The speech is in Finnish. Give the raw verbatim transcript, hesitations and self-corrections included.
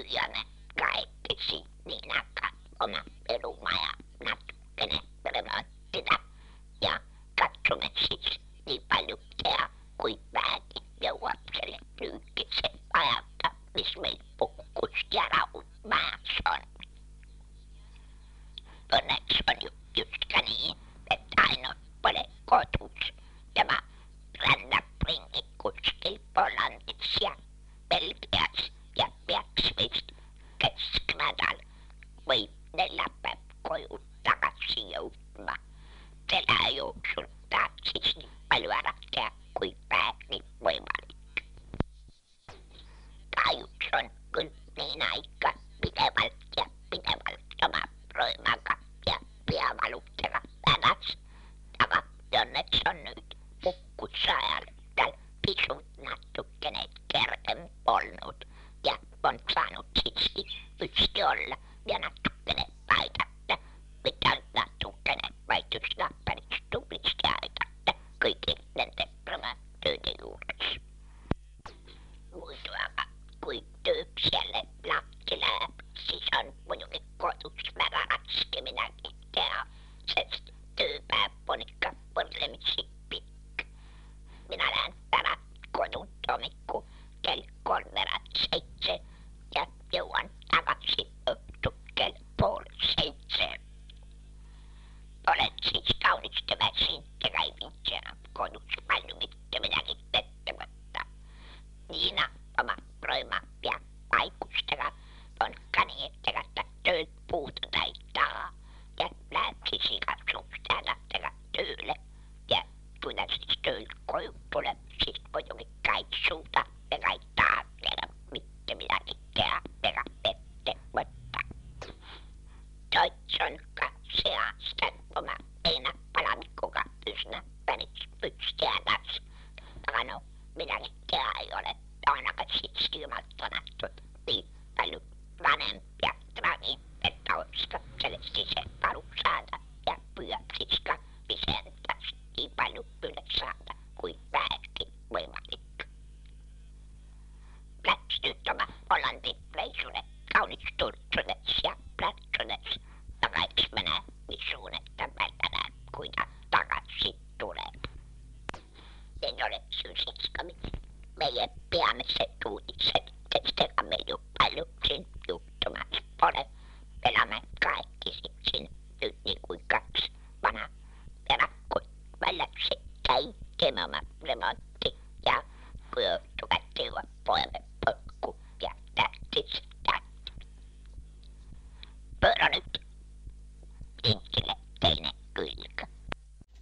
ja ne kaikki siinä katsoma peruna ja natkene remonttina. Ja katsomme siis niin paljon tehdä kuin vähänkin lapselle nytkin se ajalta, missä meillä pukkus ja raut maassa on. Onneksi on ju just niin, että aina ole kotus tämä rännäpringi kuskii Polannissa ja Belgiassa ja Piaksvist kesknädäl või neljä päivä koju takaisin joutumaan. Selää juoksuttaa siis niin paljon ärähtää kuin vähänkin voimallista. Kajuks on kyllä niin aika pidemmältä ja pidemmältä oma roimaka ja piavaluttera äräs. Taka onneksi on nyt pukkusajalle täällä pisut nattukkeneet kerken polnut ja on saanut siis pysty olla ja nattukkeneet paitatta. Mitä nattukkeneet paitusnappariksi tupliksi aitatta kaikki nenten töiden juuressa. Muistuaka kuin tyypsiälle lakkilää, siis on minunkin kotusmäärä ratski minäkin tehdä. Se tyypää ponikka porlemiksi pikk. Minä lähden tänä kodun tomikku kel kolmerat seitse ja jouan takaisin öptu kel puol seitse. Olen siis kaunistuväsin teräivintsenä kodus paljon mittä minäkin tettämättä. Niina oma roima ja paikustera on kanietteratta tööt puuta taittaa ja lähtisi katsuustäällä terä töölle. Ja kun siis tööllä koju tulee, siis voidukin kaitsuuta ja kaittaa tehdä mittä minäkin tehdä terä tettämättä. Toitson katseastan oma eina palamikkuka pysnä pänis pystääläs. Takano minäkin tehdä ei ole ainakaan siis ilmaltanattu niin paljon vanhempia trani, että olisiko sellaisia se palu saada ja pyöksiska pisentäisi niin paljon pyydä saada kuin vähänkin voimallikka. Plätsyt oma Hollantin reisulle kaunisturtsunes ja plätsunes takaisin menee visuun, että välttämään kuinka takaisin tulee. En ole syysitska meidän peamiset uutiset, että me jo paljon sin juttumassa ole. Pelaamme kaikki sin nyt niin kuin kaksi vanha perakko väläksi käy teemään remontti ja kun tukattiin pojalle